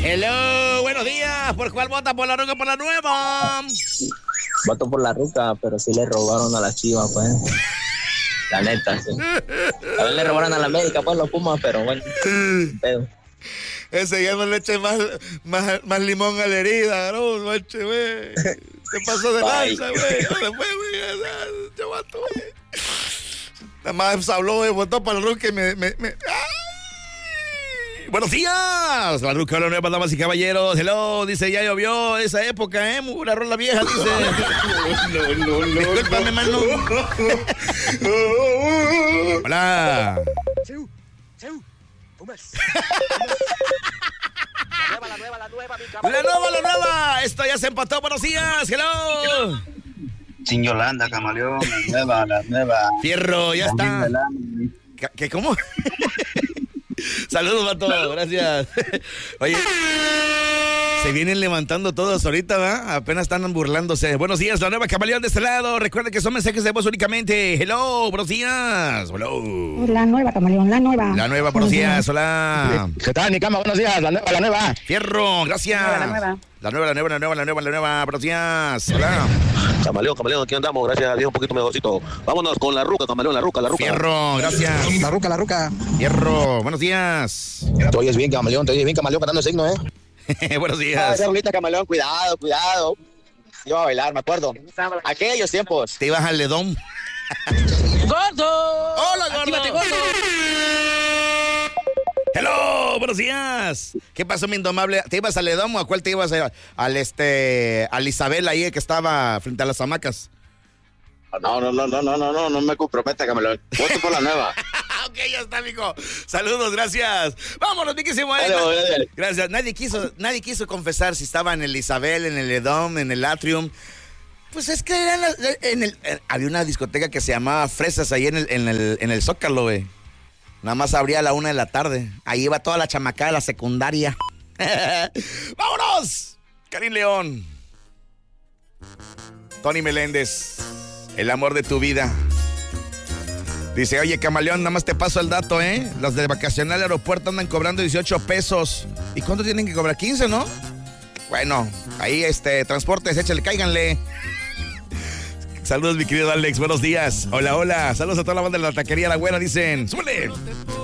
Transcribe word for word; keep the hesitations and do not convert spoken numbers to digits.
Hello, buenos días. ¿Por cuál vota? ¿Por la ruca o por la nueva? Voto por la ruca, pero sí le robaron a la Chivas, pues. La neta, sí. A ver, le robaron a la América, pues, los Pumas, pero bueno. Pero... Ese ya no le eche más, más, más limón a la herida, no, no eche, güey. Te pasó de lanza, güey. Después, güey, chavato, güey. Nada más habló, güey, votó para la ruca y me... me, me... Buenos días, la ruca, la nueva, damas y caballeros. Hello, dice, ya llovió esa época, ¿eh? Una rola vieja, dice. No, no, no. Discúlpame, mano. Hola. Seu, Seu, Pumas. La nueva, la nueva, la nueva, mi caballo. La nueva, la nueva. Esto ya se empató. Buenos días, hello. Sin Yolanda, camaleón, la nueva, la nueva. Fierro, ya está. ¿Qué, qué cómo? Saludos, vato, gracias. Oye, se vienen levantando todos ahorita, ¿verdad? Apenas están burlándose. Buenos días, la nueva camaleón de este lado. Recuerden que son mensajes de voz únicamente. Hello, buenos días. Hello. La nueva camaleón, la nueva. La nueva, buenos días, hola. ¿Qué tal, mi cama? Buenos días, la nueva, la nueva. Fierro, gracias. La nueva, la nueva, la nueva, la nueva, la nueva, la nueva, buenos días. Hola. Camaleón, camaleón, aquí andamos, gracias a Dios, un poquito mejorcito. Vámonos con la ruca, camaleón, la ruca, la ruca. Fierro, gracias. La ruca, la ruca. Fierro, buenos días. Te oyes bien, camaleón, te oyes bien, camaleón, cantando signo, ¿eh? Buenos Ah, días. esa bolita, camaleón, cuidado, cuidado. Iba a bailar, me acuerdo. Aquellos tiempos. Te ibas al ledón. ¡Gordo! ¡Hola, gordo! ¡Actívate, gordo! Hello, buenos días. ¿Qué pasó, mi indomable? ¿Te ibas al Ledón o a cuál te ibas? A, al este, al Isabel ahí que estaba frente a las hamacas. No, no, no, no, no, no, no, no me comprometa, camaleón. Voto por la nueva. Ok, ya está, mijo. Saludos, gracias. Vámonos, miquísimo. Dale, dale, dale. Gracias. Nadie quiso, nadie quiso confesar si estaba en el Isabel, en el Ledón, en el Atrium. Pues es que era en, la, en el, en, había una discoteca que se llamaba Fresas ahí en el, en el, en el Zócalo, güey. Nada más abría a la una de la tarde. Ahí iba toda la chamacada de la secundaria. ¡Vámonos! Karim León. Tony Meléndez. El amor de tu vida. Dice, oye, camaleón, nada más te paso el dato, ¿eh? Los de vacacional aeropuerto andan cobrando dieciocho pesos. ¿Y cuánto tienen que cobrar? quince, ¿no? Bueno, ahí, este, transportes, échale, cáiganle. Saludos, mi querido Alex, buenos días. Hola, hola. Saludos a toda la banda de la taquería La Güera, dicen. ¡Súbele!